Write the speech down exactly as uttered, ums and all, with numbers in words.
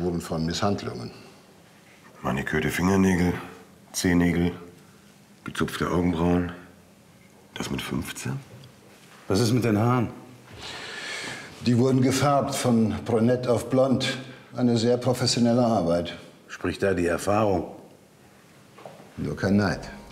Spuren von Misshandlungen. Manikürte Fingernägel, Zehennägel, gezupfte Augenbrauen. Das mit fünfzehn? Was ist mit den Haaren? Die wurden gefärbt von brünett auf blond. Eine sehr professionelle Arbeit. Spricht da die Erfahrung? Nur kein Neid.